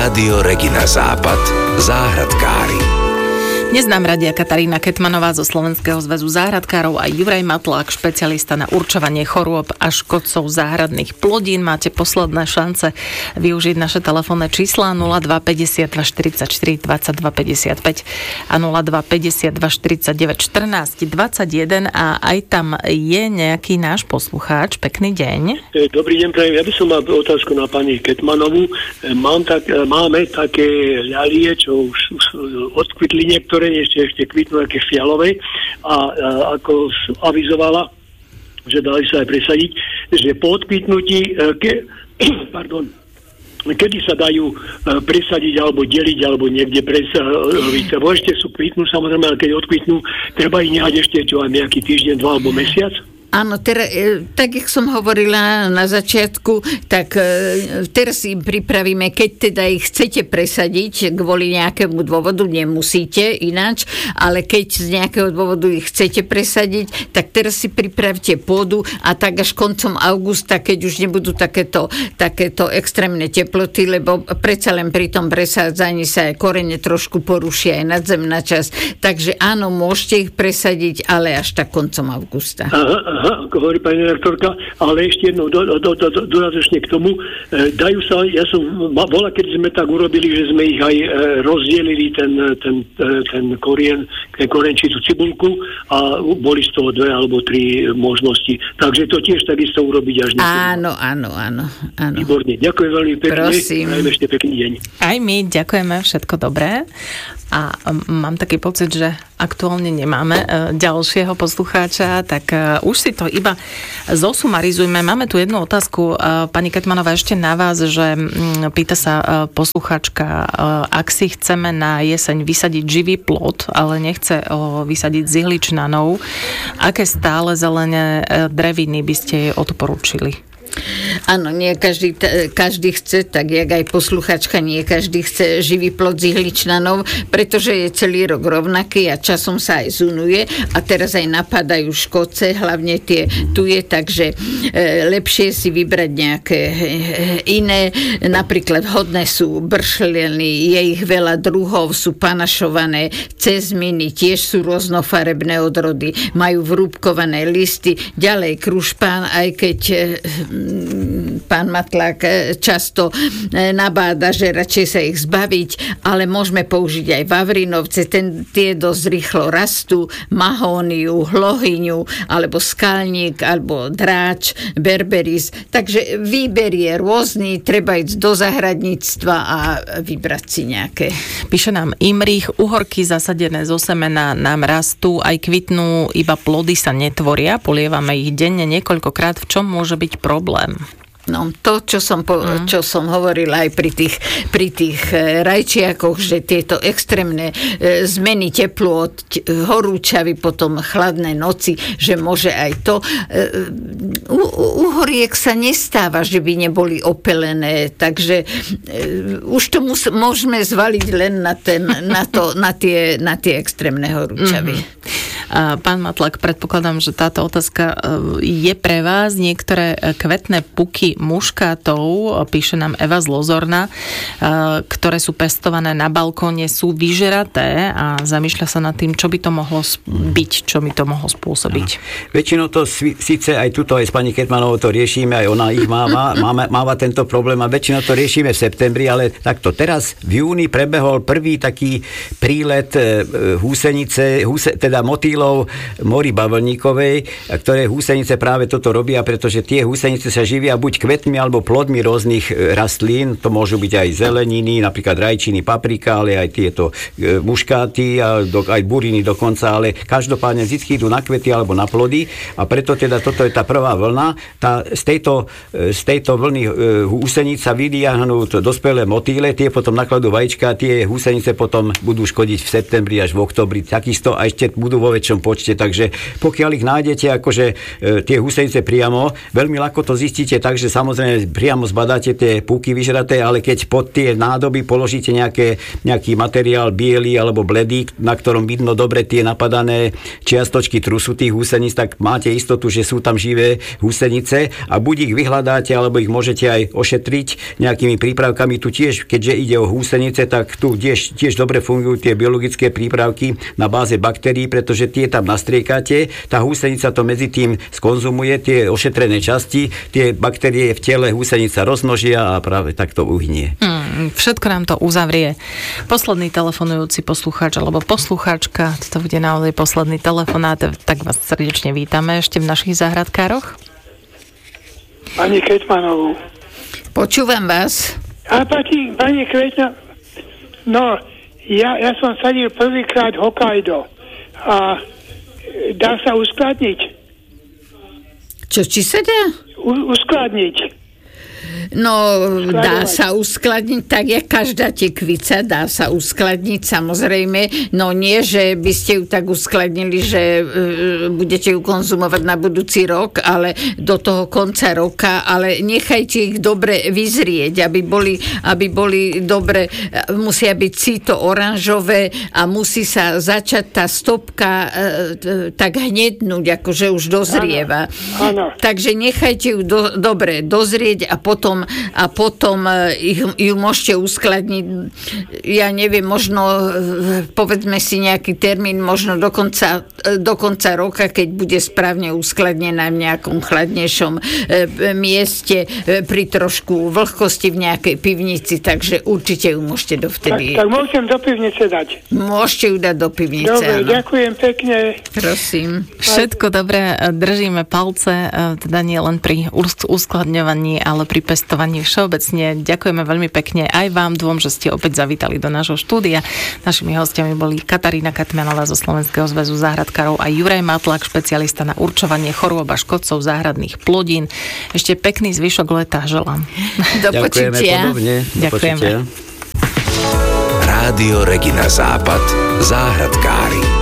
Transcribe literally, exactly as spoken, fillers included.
Rádio Regina Západ, záhradkári. Dnes nám radia Katarína Ketmanová zo Slovenského zväzu záhradkárov a Juraj Matlák, špecialista na určovanie chorôb a škodcov záhradných plodín. Máte posledné šance využiť naše telefónne čísla nula dva päťdesiatdva štyridsaťštyri dvadsaťdva päťdesiatpäť a nula dva päťdesiatdva štyridsaťdeväť štrnásť dvadsaťjeden a aj tam je nejaký náš poslucháč. Pekný deň. Dobrý deň, prajem. Ja by som mal otázku na pani Ketmanovú. Mám tak, máme také ľalie, čo už odkvitli niektoré, ešte, ešte kvitnú aké fialové a, a ako avizovala, že dali sa aj presadiť, že po odkvitnutí ke, pardon, kedy sa dajú presadiť alebo deliť alebo niekde presadiť. Ešte sú kvitnú, samozrejme, ale keď odkvitnú, treba ich nehať ešte čo aj nejaký týždeň, dva alebo mesiac. Áno, teraz, tak jak som hovorila na začiatku, tak teraz im pripravíme, keď teda ich chcete presadiť kvôli nejakému dôvodu, nemusíte ináč, ale keď z nejakého dôvodu ich chcete presadiť, tak teraz si pripravte pôdu a tak až koncom augusta, keď už nebudú takéto, takéto extrémne teploty, lebo predsa len pri tom presádzaní sa aj korene trošku porušia aj nadzemná časť. Takže áno, môžete ich presadiť, ale až tak koncom augusta. Aha, aha. Ako hovorí pani redaktorka, ale ešte jednou do, do, do, do, dodatočne k tomu, e, dajú sa, ja som bola, keď sme tak urobili, že sme ich aj e, rozdielili ten, ten, ten korien, ten korenčitú cibulku a boli z toho dve alebo tri možnosti. Takže to tiež takisto urobiť až neskôr. Áno, áno, áno, áno. Výborne, ďakujem veľmi pekne. Prosím. Dajme ešte pekný deň. Aj my ďakujeme, všetko dobré. A mám taký pocit, že aktuálne nemáme ďalšieho poslucháča, tak už si to iba zosumarizujme. Máme tu jednu otázku, pani Ketmanová, ešte na vás, že pýta sa poslucháčka, ak si chceme na jeseň vysadiť živý plod, ale nechce ho vysadiť z ihličnanov, aké stále zelené dreviny by ste jej odporúčili? Áno, nie každý, každý chce, tak jak aj posluchačka, nie každý chce živý plod z ihličnanov, pretože je celý rok rovnaký a časom sa aj zunuje a teraz aj napadajú škodce, hlavne tie tuje, takže e, lepšie si vybrať nejaké e, iné, napríklad vhodné sú bršleny, je ich veľa druhov, sú panašované, cezminy, tiež sú rôznofarebné odrody, majú vrúbkované listy, ďalej krušpán, aj keď e, pán Matlák často nabáda, že radšej sa ich zbaviť, ale môžeme použiť aj vavrinovce, ten, tie dosť rýchlo rastú, mahóniu, hlohyňu, alebo skalník, alebo dráč, berberis. Takže výber je rôzny, treba ísť do zahradníctva a vybrať si nejaké. Píše nám Imrich, uhorky zasadené zo semena nám rastú, aj kvitnú, iba plody sa netvoria, polievame ich denne niekoľkokrát, v čom môže byť problém? No, to, čo som, po, mm. čo som hovorila aj pri tých, pri tých rajčiakoch, že tieto extrémne e, zmeny teplôt, horúčavy, potom chladné noci, že môže aj to. E, u, u horiek sa nestáva, že by neboli opelené, takže e, už to mus, môžeme zvaliť len na, ten, na, to, na, tie, na tie extrémne horúčavy. Mm-hmm. Pán Matlák, predpokladám, že táto otázka je pre vás. Niektoré kvetné puky muškátov, píše nám Eva z Lozorna, ktoré sú pestované na balkóne, sú vyžeraté a zamýšľa sa nad tým, čo by to mohlo byť, čo by to mohlo spôsobiť. No. Väčšinou to síce aj tuto aj s pani Ketmanovou to riešime, aj ona ich máva, máva, máva tento problém a väčšinou to riešime v septembri, ale takto teraz v júni prebehol prvý taký prílet húsenice, húse, teda motýlov mori bavlníkovej, ktoré húsenice práve toto robia, pretože tie húsenice sa živia buď kvetmi alebo plodmi rôznych rastlín, to môžu byť aj zeleniny, napríklad rajčiny, paprika, ale aj tieto muškáty, aj buriny dokonca, ale každopádne vždy idú na kvety alebo na plody a preto teda toto je tá prvá vlna. Tá, z, tejto, z tejto vlny húsenic sa vydiahnú dospelé motýle, tie potom nakladú vajíčka, tie húsenice potom budú škodiť v septembri až v októbri, takisto a ešte budú vo väčšom väčšom počte, takže pokiaľ ich nájdete akože e, tie húsenice priamo, veľmi ľahko to zistíte tak, že samozrejme priamo zbadáte tie púky vyžraté, ale keď pod tie nádoby položíte nejaké, nejaký materiál biely alebo bledý, na ktorom vidno dobre tie napadané čiastočky trusu tých húseníc, tak máte istotu, že sú tam živé húsenice a buď ich vyhľadáte, alebo ich môžete aj ošetriť nejakými prípravkami. Tu tiež, keďže ide o húsenice, tak tu tiež, tiež dobre fungujú tie biologické prípravky na báze baktérií, pretože tie tam nastriekáte, tá húsenica to medzi tým skonzumuje, tie ošetrené časti, tie baktérie v tele húsenica rozmnožia a práve tak to uhynie. Mm, všetko nám to uzavrie. Posledný telefonujúci poslucháč alebo poslucháčka, to bude naozaj posledný telefonát, tak vás srdečne vítame ešte v našich záhradkároch. Pani Ketmanovú. Počúvam vás. A pani, pani Kvetna, no, ja, ja som sadil prvýkrát Hokkaido a dá sa uskladniť? Čo, či sa dá? U, uskladniť. No, dá sa uskladniť tak, jak každá tekvica, dá sa uskladniť, samozrejme, no nie, že by ste ju tak uskladnili, že e, budete ju konzumovať na budúci rok, ale do toho konca roka, ale nechajte ich dobre vyzrieť, aby boli, aby boli dobre, musia byť cito oranžové a musí sa začať tá stopka e, tak hnednúť, akože už dozrieva. Áno, áno. Takže nechajte ju do, dobre dozrieť a potom a potom ich, ju môžete uskladniť, ja neviem, možno povedzme si nejaký termín, možno do konca, do konca roka, keď bude správne uskladnená v nejakom chladnejšom mieste pri trošku vlhkosti v nejakej pivnici, takže určite ju môžete dovtedy. Tak, tak môžem do pivnice dať. Môžete ju dať do pivnice. Dobre, áno. Ďakujem pekne. Prosím. Všetko dobré, držíme palce, teda nie len pri uskladňovaní, ale pri pestovaní všeobecne. Ďakujeme veľmi pekne aj vám dvom, že ste opäť zavítali do nášho štúdia. Našimi hostiami boli Katarína Ketmanová zo Slovenského zväzu záhradkárov a Juraj Matlák, špecialista na určovanie chorôb a škodcov záhradných plodín. Ešte pekný zvyšok leta želám. Do počutia. Ďakujeme. Rádio Regina Západ, záhradkári.